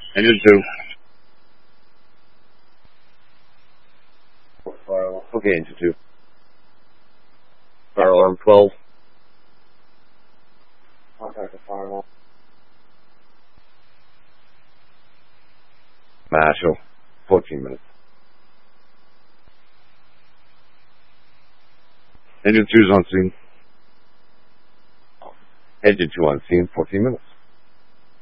Engine 2. Fire alarm. Okay, engine 2. Fire alarm 12. Contact the fire alarm. Marshal, 14 minutes. Engine 2 is on scene. Engine 2 on scene, 14 minutes.